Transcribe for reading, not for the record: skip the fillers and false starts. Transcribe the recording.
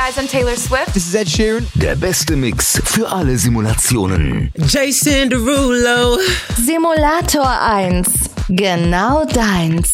guys, I'm Taylor Swift. This is Ed Sheeran. Der beste Mix für alle Simulationen. Jason Derulo. Simulator 1. Genau deins.